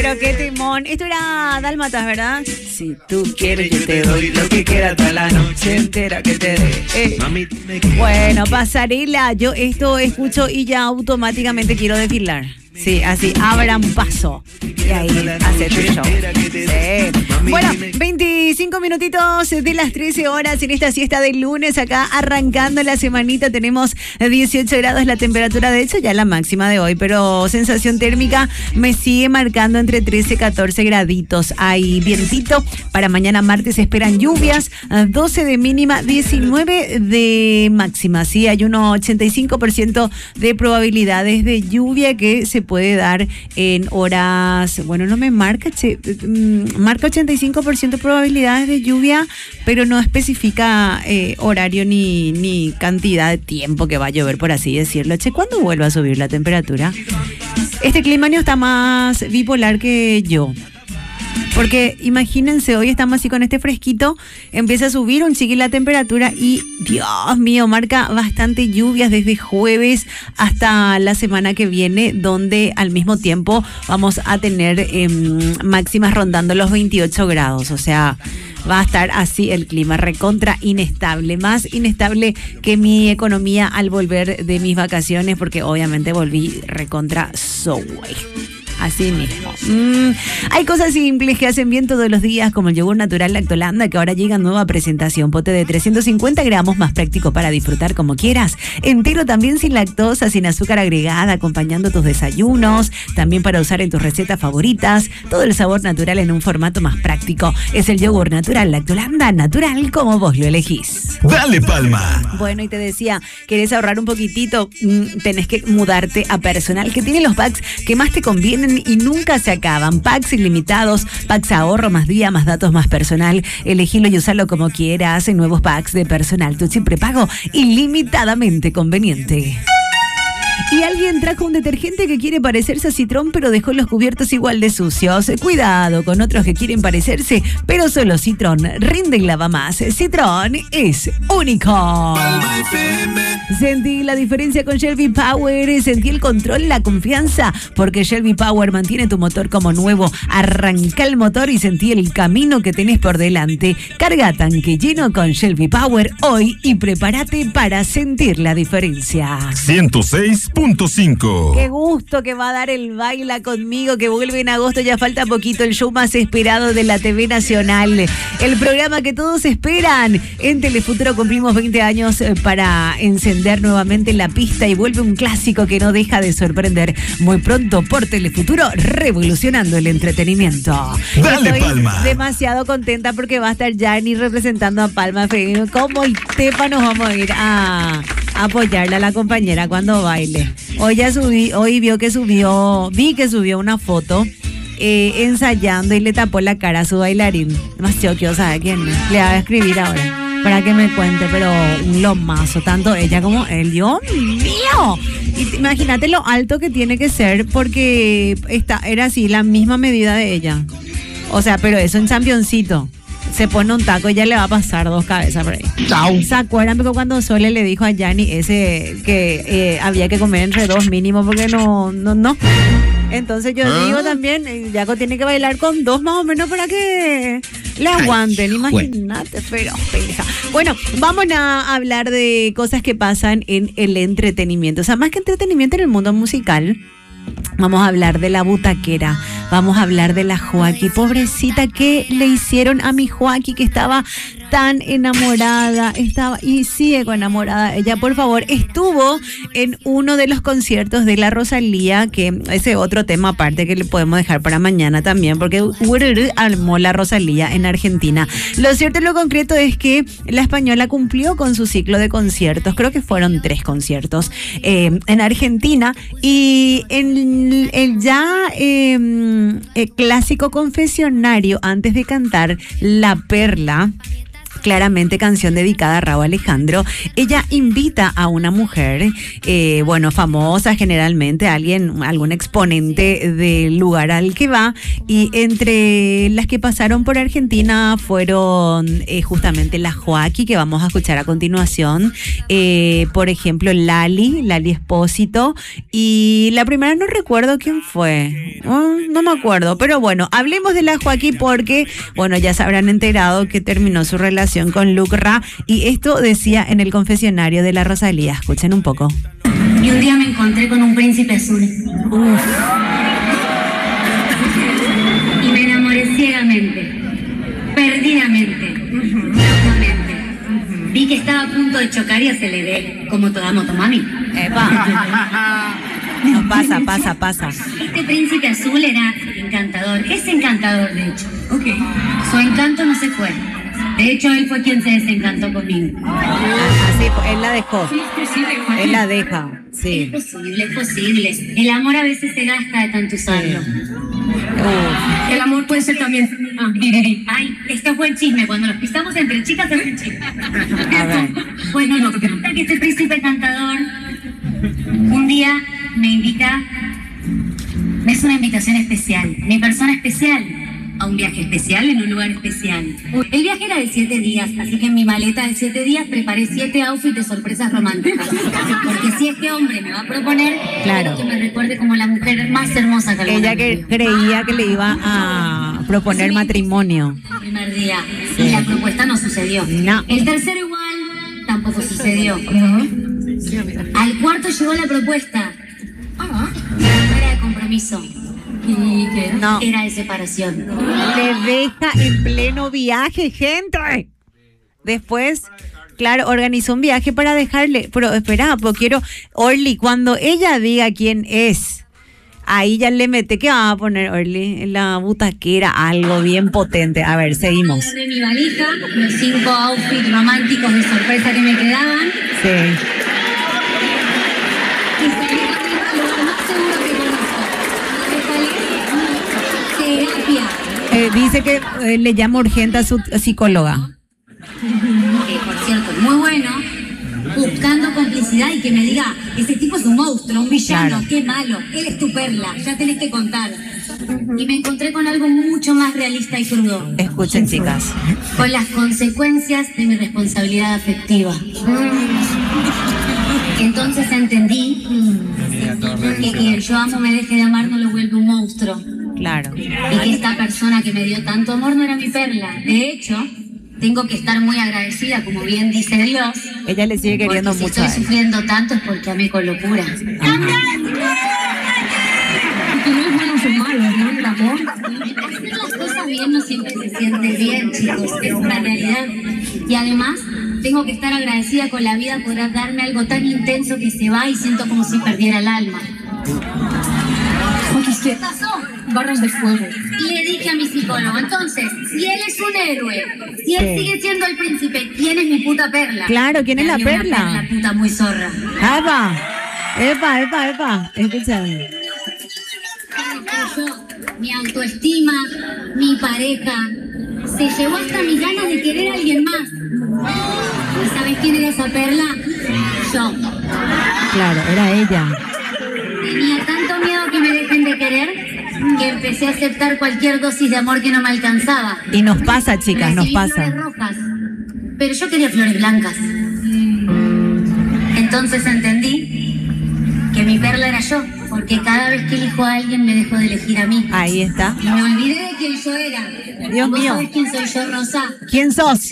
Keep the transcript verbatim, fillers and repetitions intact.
Pero qué timón. Esto era Dálmatas, ¿verdad? Si tú quieres, yo te doy lo que quieras toda la noche entera que te dé. Eh. Bueno, pasarela. Yo esto escucho y ya automáticamente quiero desfilar. Sí, así, abran paso. Y ahí hace tu show. Sí. Bueno, veinticinco minutitos de las trece horas en esta siesta del lunes. Acá arrancando la semanita. Tenemos dieciocho grados la temperatura. De hecho, ya la máxima de hoy. Pero sensación térmica me sigue marcando entre trece y catorce graditos. Hay vientito. Para mañana martes se esperan lluvias. doce de mínima, diecinueve de máxima. Sí, hay un ochenta y cinco por ciento de probabilidades de lluvia que se puede dar en horas, bueno, no me marca, che, marca ochenta y cinco por ciento de probabilidades de lluvia, pero no especifica eh, horario ni, ni cantidad de tiempo que va a llover, por así decirlo. Che, ¿cuándo vuelve a subir la temperatura? Este clima está más bipolar que yo. Porque imagínense, hoy estamos así con este fresquito, empieza a subir un chiqui la temperatura y Dios mío, marca bastante lluvias desde jueves hasta la semana que viene, donde al mismo tiempo vamos a tener eh, máximas rondando los veintiocho grados, o sea, va a estar así el clima, recontra inestable, más inestable que mi economía al volver de mis vacaciones, porque obviamente volví recontra Subway. Así mismo. Mm, hay cosas simples que hacen bien todos los días, como el yogur natural Lactolanda, que ahora llega en nueva presentación. Pote de trescientos cincuenta gramos, más práctico para disfrutar como quieras. Entero también, sin lactosa, sin azúcar agregada, acompañando tus desayunos. También para usar en tus recetas favoritas. Todo el sabor natural en un formato más práctico. Es el yogur natural Lactolanda, natural como vos lo elegís. Dale palma. Bueno, y te decía, ¿querés ahorrar un poquitito? Mm, tenés que mudarte a Personal, que tiene los packs que más te convienen y nunca se acaban. Packs ilimitados, packs ahorro, más día, más datos, más Personal. Elegilo y usarlo como quieras. En nuevos packs de Personal, tu siempre pago ilimitadamente conveniente. Y alguien trajo un detergente que quiere parecerse a Citrón, pero dejó los cubiertos igual de sucios. Cuidado con otros que quieren parecerse, pero solo Citrón rinde y lava más. Citrón es único. Sentí la diferencia con Shelby Power, sentí el control, la confianza, porque Shelby Power mantiene tu motor como nuevo. Arranca el motor y sentí el camino que tenés por delante. Carga tanque lleno con Shelby Power hoy y prepárate para sentir la diferencia. ciento seis punto cinco. Qué gusto que va a dar el Baila Conmigo, que vuelve en agosto. Ya falta poquito, el show más esperado de la T V Nacional, el programa que todos esperan. En Telefuturo cumplimos veinte años para encender nuevamente la pista y vuelve un clásico que no deja de sorprender. Muy pronto por Telefuturo, revolucionando el entretenimiento. Dale, Estoy Palma. demasiado contenta porque va a estar Yanni representando a Palma F M. ¿Cómo y tepa nos vamos a ir a apoyarle a la compañera cuando baile? Hoy ya subí, hoy vio que subió, vi que subió una foto eh, ensayando y le tapó la cara a su bailarín. Demasiado quiero saber quién es. Le voy a escribir ahora para que me cuente, pero un lomazo, tanto ella como él. ¡Dios mío! Y imagínate lo alto que tiene que ser, porque esta era así, la misma medida de ella. O sea, pero eso en championcito. Se pone un taco y ya le va a pasar dos cabezas por ahí. Chao. ¿Se acuerdan? Porque cuando Sole le dijo a Yanni ese que eh, había que comer entre dos mínimo porque no, no, no. Entonces yo ¿Ah? digo también, el Yaco tiene que bailar con dos más o menos para que le aguanten. Imagínate, pero pendeja. Bueno, vamos a hablar de cosas que pasan en el entretenimiento. O sea, más que entretenimiento en el mundo musical. Vamos a hablar de la butaquera, vamos a hablar de la Joaquí, pobrecita, que le hicieron a mi Joaquí, que estaba tan enamorada, estaba y sigue enamorada. Ella, por favor, estuvo en uno de los conciertos de la Rosalía, que ese otro tema aparte que le podemos dejar para mañana también, porque armó la Rosalía en Argentina. Lo cierto y lo concreto es que la española cumplió con su ciclo de conciertos, creo que fueron tres conciertos eh, en Argentina, y en el ya eh, el clásico confesionario antes de cantar La Perla, Claramente canción dedicada a Rauw Alejandro. Ella invita a una mujer, eh, bueno, famosa generalmente, alguien, algún exponente del lugar al que va, y entre las que pasaron por Argentina fueron eh, justamente la Joaquí, que vamos a escuchar a continuación, eh, por ejemplo Lali, Lali Espósito, y la primera no recuerdo quién fue, oh, no me acuerdo, pero bueno, hablemos de la Joaquí porque, bueno, ya se habrán enterado que terminó su relación con Lucra, y esto decía en el confesionario de la Rosalía. Escuchen un poco. Y un día me encontré con un príncipe azul. Uf. Y me enamoré ciegamente, perdidamente, locamente. Vi que estaba a punto de chocar y aceleré, como toda motomami. Epa. No, pasa, pasa, pasa. Este príncipe azul era encantador, es encantador de hecho. Okay. Su encanto no se fue. De hecho, él fue quien se desencantó conmigo. Ah, sí, él la dejó. Sí, es posible, él la deja, sí. Es posible, es posible. El amor a veces se gasta de tanto usarlo. Sí. Uh. El amor puede ser también... Ah, ay, este fue el chisme. Cuando nos pisamos entre chicas es el chisme. A ver. Bueno, no, porque que este príncipe cantador un día me invita... Me es una invitación especial. Mi persona especial. A un viaje especial en un lugar especial. El viaje era de siete días, así que en mi maleta de siete días preparé siete outfits de sorpresas románticas. Porque si este hombre me va a proponer, claro, quiero que me recuerde como la mujer más hermosa que ella que creía que le iba a proponer sí, matrimonio. El primer día. Sí. Y la propuesta no sucedió. No. El tercero igual, tampoco sucedió. Uh-huh. Al cuarto llegó la propuesta. No era de compromiso. ¿Y qué era? No. Era de separación. Le deja en pleno viaje, gente. Después, claro, organizó un viaje para dejarle. Pero espera, porque quiero, Orly, cuando ella diga quién es, ahí ya le mete, ¿qué va a poner Orly? En la butaquera, algo bien potente. A ver, seguimos. Agarré mi valija, los cinco outfits románticos de sorpresa que me quedaban. Sí. Y salí a lo más seguro que conozco. Terapia. Eh, dice que eh, le llama urgente a su psicóloga. Eh, por cierto, muy bueno. Buscando complicidad y que me diga, ese tipo es un monstruo, un villano, claro, qué malo, él es tu perla, ya tenés que contar. Y me encontré con algo mucho más realista y crudo. Escuchen, chicas. Con las consecuencias de mi responsabilidad afectiva. Entonces entendí que quien yo amo me deje de amar no lo vuelve un monstruo. Claro. Y que esta persona que me dio tanto amor no era mi perla. De hecho, tengo que estar muy agradecida, como bien dice Dios. Ella le sigue queriendo si mucho. Estoy sufriendo tanto es porque amé con locura. Ajá. Y no es bueno ser malo, ¿no? El amor. Hacer las cosas bien no siempre se siente bien, chicos. Es una realidad. Y además, tengo que estar agradecida con la vida por darme algo tan intenso que se va y siento como si perdiera el alma. ¿Qué pasó? Barras de fuego. Le dije a mi psicólogo, entonces, si él es un héroe, si él sí sigue siendo el príncipe, ¿quién es mi puta perla? Claro, ¿quién es la perla? La puta muy zorra. ¡Epa! ¡Epa, epa, epa! Escúchame. Yo, mi autoestima, mi pareja, se llevó hasta mis ganas de querer a alguien más. ¿Y sabes quién era esa perla? Yo. Claro, era ella. Tenía tanto miedo que me dejen de querer que empecé a aceptar cualquier dosis de amor que no me alcanzaba. Y nos pasa, chicas, nos pasa. Flores rojas, pero yo quería flores blancas. Entonces entendí que mi perla era yo, porque cada vez que elijo a alguien me dejo de elegir a mí. Ahí está. Y me olvidé de quién yo era. Dios ¿Vos mío. sabés quién soy yo, Rosa? ¿Quién sos?